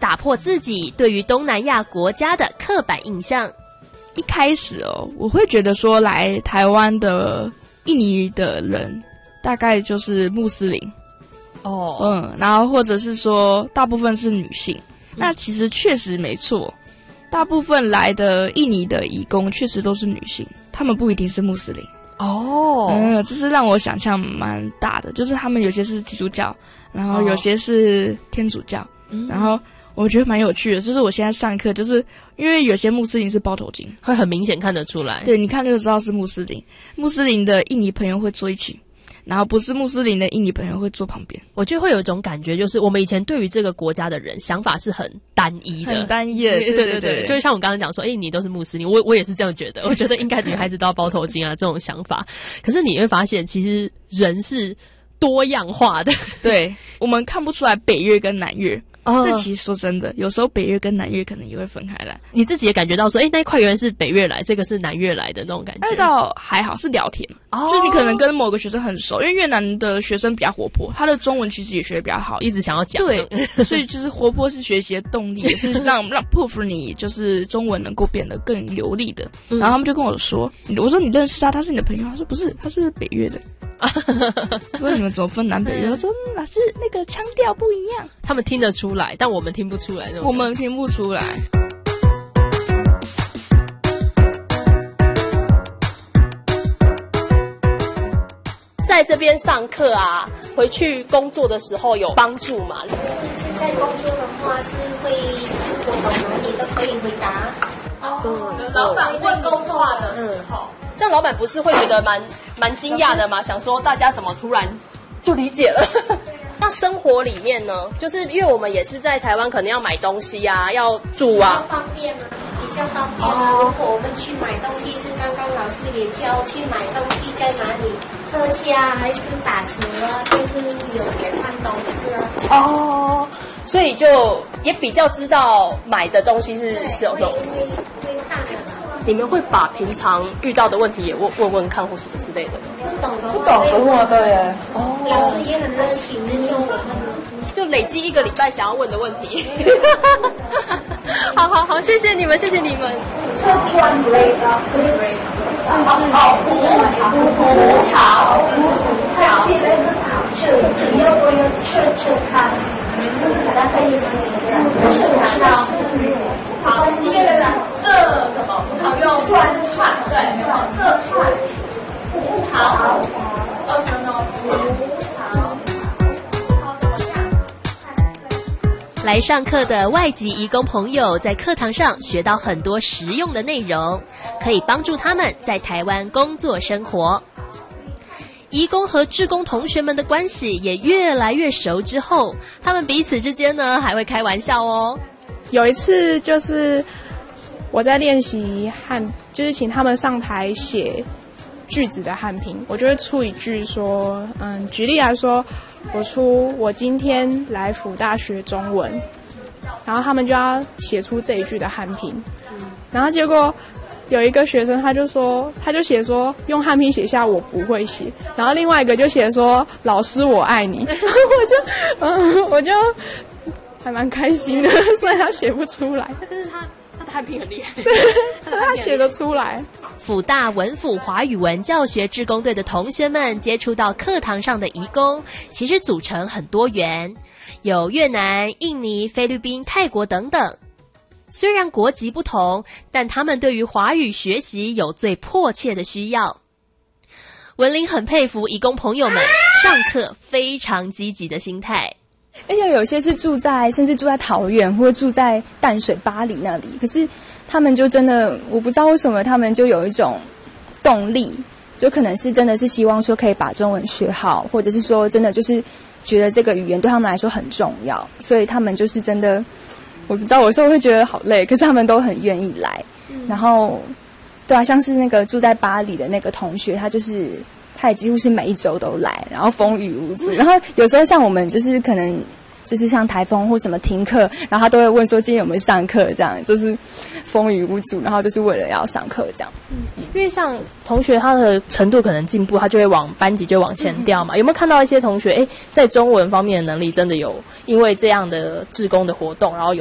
打破自己对于东南亚国家的刻板印象。 一开始我会觉得说来台湾的印尼的人大概就是穆斯林然后或者是说大部分是女性。那其实确实没错，大部分来的印尼的移工确实都是女性，她们不一定是穆斯林。这是让我想象蛮大的，就是他们有些是基督教，然后有些是天主教，然后我觉得蛮有趣的，就是我现在上课，就是因为有些穆斯林是包头巾， 会很明显看得出来。 对，你看就知道是穆斯林。穆斯林的印尼朋友会坐一起，然后不是穆斯林的印尼朋友会坐旁边。 我觉得会有一种感觉，就是我们以前对于这个国家的人想法是很单一的， 很单一的。对， 就是像我刚刚讲说，印尼都是穆斯林，我也是这样觉得。我觉得应该女孩子都要包头巾啊，这种想法。可是你会发现，其实人是多样化的。 对，我们看不出来北越跟南越。这其实说真的，有时候北越跟南越可能也会分开来。 你自己也感觉到说，那一块原来是北越来，这个是南越来的那种感觉。 那倒还好，是聊天就是你可能跟某个学生很熟，因为越南的学生比较活泼，他的中文其实也学得比较好， 一直想要讲。 对，所以就是活泼是学习的动力，也是让 proof 你就是中文能够变得更流利的。然后他们就跟我说，我说你认识他是你的朋友？他说不是，他是北越的。我说你们怎么分南北越？我说老师那个腔调不一样， 他们听得出来，但我们听不出来。 我们听不出来。 在这边上课啊，回去工作的时候有帮助吗？ 在工作的话是会，我懂哪里都可以回答。 老板问工作的时候，这样老板不是会觉得蛮惊讶的吗？想说大家怎么突然就理解了？那生活里面呢，就是因为我们也是在台湾，可能要买东西啊，要住啊， 比较方便啊，比较方便啊。如果我们去买东西，是刚刚老师也教去买东西在哪里特价还是打折啊，就是有点看懂事啊。 所以就也比较知道买的东西是有用。 会看的。 你们会把平常遇到的问题也问看或什么之类的？ 不懂的话， 对耶。 老师也很热情的教我们， 就累积一个礼拜想要问的问题。好，谢谢你们，谢谢你们。 是专类的，记得是考试，你要不要试看？大概是试看。 好，一个人这什么不常用？专串，对，这串不好。二声哦，不好。来上课的外籍移工朋友在课堂上学到很多实用的内容，可以帮助他们在台湾工作生活。移工和志工同学们的关系也越来越熟之后，他们彼此之间呢还会开玩笑哦。 有一次就是我在练习就是请他们上台写句子的汉评，我就会出一句说，举例来说，我今天来辅大学中文，然后他们就要写出这一句的汉评，然后结果有一个学生他就写说用汉评写下我不会写，然后另外一个就写说老师我爱你，然后我就还蛮开心的，虽然他写不出来， 但是他的汉评很厉害， 对，他写得出来。 辅大文辅华语文教学志工队的同学们接触到课堂上的移工，其实组成很多元，有越南、印尼、菲律宾、泰国等等。虽然国籍不同，但他们对于华语学习有最迫切的需要。文玲很佩服移工朋友们上课非常积极的心态。 而且有些是甚至住在桃园或者住在淡水、巴黎那里，可是他们就真的，我不知道为什么他们就有一种动力，就可能是真的是希望说可以把中文学好，或者是说真的就是觉得这个语言对他们来说很重要，所以他们就是真的，我不知道，有时候会觉得好累，可是他们都很愿意来。然后，对啊，像是那个住在巴黎的那个同学，他也几乎是每一周都来，然后风雨无阻。然后有时候像我们就是可能就是像台风或什么停课，然后他都会问说今天有没有上课，这样就是风雨无阻，然后就是为了要上课这样。 因为像同学他的程度可能进步，他就会班级就往前调嘛。有没有看到一些同学在中文方面的能力真的有因为这样的志工的活动，然后